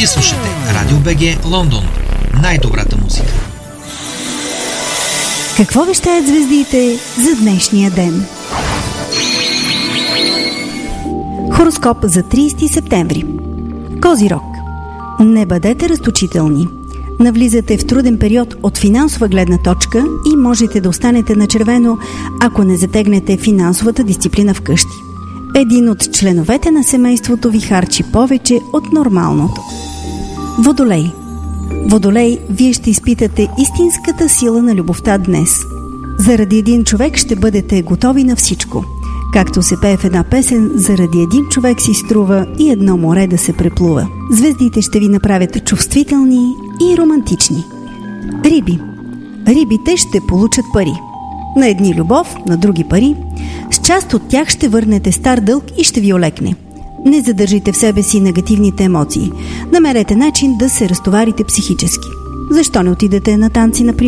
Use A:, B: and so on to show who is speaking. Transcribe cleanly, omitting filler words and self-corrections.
A: Вие слушате Радио БГ Лондон. Най-добрата музика.
B: Какво вещаят звездите за днешния ден? Хороскоп за 30 септември. Козирог. Не бъдете разточителни. Навлизате в труден период от финансова гледна точка и можете да останете на червено, ако не затегнете финансовата дисциплина вкъщи. Един от членовете на семейството ви харчи повече от нормалното. Водолей. Водолей, вие ще изпитате истинската сила на любовта днес. Заради един човек ще бъдете готови на всичко. Както се пее в една песен, заради един човек си струва и едно море да се преплува. Звездите ще ви направят чувствителни и романтични. Риби. Рибите ще получат пари. На едни любов, на други пари. С част от тях ще върнете стар дълг и ще ви олекне. Не задържите в себе си негативните емоции. Намерете начин да се разтоварите психически. Защо не отидете на танци, например?